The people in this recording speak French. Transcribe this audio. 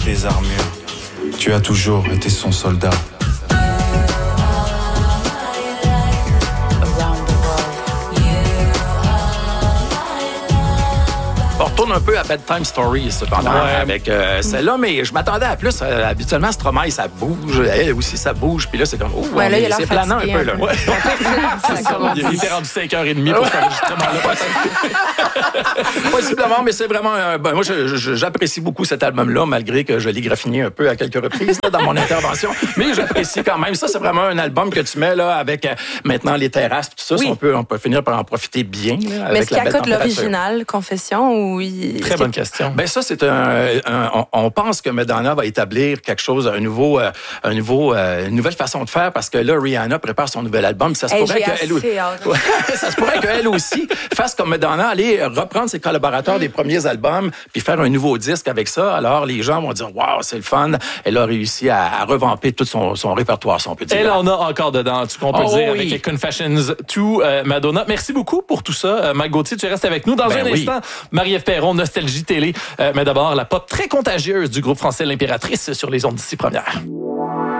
les armures. Tu as toujours été son soldat. On retourne un peu à Bedtime Story, cependant, avec celle-là, mais je m'attendais à plus. Habituellement, Stromae, ça bouge. Elle aussi, ça bouge. Puis là, c'est comme, là, il a c'est planant un peu. Là. Ouais. C'est ça. Il était rendu 5h30 pour cet enregistrement-là. Possiblement, mais c'est vraiment... moi, j'apprécie beaucoup cet album-là, malgré que je l'ai graffiné un peu à quelques reprises là, dans mon intervention. Mais j'apprécie quand même. Ça, c'est vraiment un album que tu mets là avec maintenant les terrasses tout ça. Oui. On peut finir par en profiter bien. Là, Mais avec est-ce qu'il y a belle code température. l'original, Confession, ou Très bonne question. Ben ça, c'est on pense que Madonna va établir quelque chose, une nouvelle façon de faire, parce que là, Rihanna prépare son nouvel album. Ça se pourrait ça se pourrait qu'elle aussi fasse comme Madonna, aller reprendre ses collaborateurs des premiers albums, puis faire un nouveau disque avec ça. Alors, les gens vont dire, waouh, c'est le fun. Elle a réussi à revamper tout son répertoire, si on peut dire. Elle en a encore dedans, tout ce qu'on peut dire, oui. avec Confessions 2, Madonna. Merci beaucoup pour tout ça. Mike Gauthier, tu restes avec nous dans un instant. Marie-Ève Perron, Nostalgie Télé. Mais d'abord, la pop très contagieuse du groupe français L'Impératrice sur les ondes d'ici première.